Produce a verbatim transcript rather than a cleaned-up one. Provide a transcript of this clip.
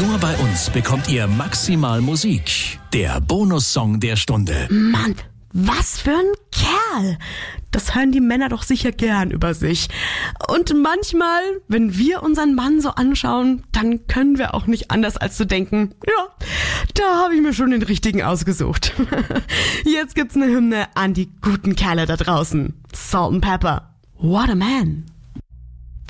Nur bei uns bekommt ihr maximal Musik. Der Bonussong der Stunde. Mann, was für ein Kerl. Das hören die Männer doch sicher gern über sich. Und manchmal, wenn wir unseren Mann so anschauen, dann können wir auch nicht anders als zu denken, ja, da habe ich mir schon den richtigen ausgesucht. Jetzt gibt's eine Hymne an die guten Kerle da draußen. Salt and Pepper. What a man.